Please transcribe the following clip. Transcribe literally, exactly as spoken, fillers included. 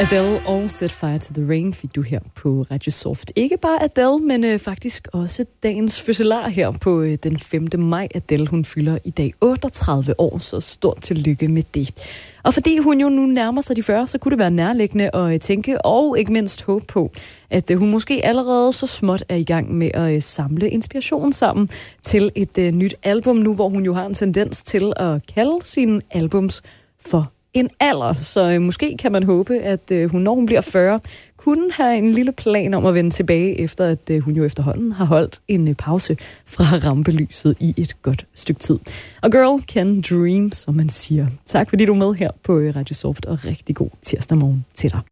Adele og Set Fire to the Rain fik du her på Radio Soft. Ikke bare Adele, men øh, faktisk også dagens fødselar her på øh, den femte maj. Adele, hun fylder i dag otteogtredive år, så stort tillykke med det. Og fordi hun jo nu nærmer sig de fyrre, så kunne det være nærliggende at øh, tænke og ikke mindst håbe på, at øh, hun måske allerede så småt er i gang med at øh, samle inspiration sammen til et øh, nyt album nu, hvor hun jo har en tendens til at kalde sine albums for en alder, så øh, måske kan man håbe, at øh, hun, når hun bliver fyrre, kunne have en lille plan om at vende tilbage, efter at øh, hun jo efterhånden har holdt en øh, pause fra rampelyset i et godt stykke tid. Og girl can dream, som man siger. Tak fordi du er med her på øh, Radio Soft, og rigtig god tirsdag morgen til dig.